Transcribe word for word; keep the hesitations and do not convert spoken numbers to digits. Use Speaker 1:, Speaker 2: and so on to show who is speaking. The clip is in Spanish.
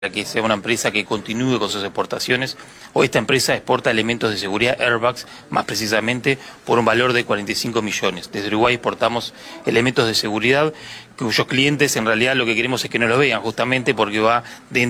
Speaker 1: que sea una empresa que continúe con sus exportaciones. Hoy esta empresa exporta elementos de seguridad, airbags, más precisamente por un valor de cuarenta y cinco millones. Desde Uruguay exportamos elementos de seguridad cuyos clientes en realidad lo que queremos es que no los vean, justamente porque va dentro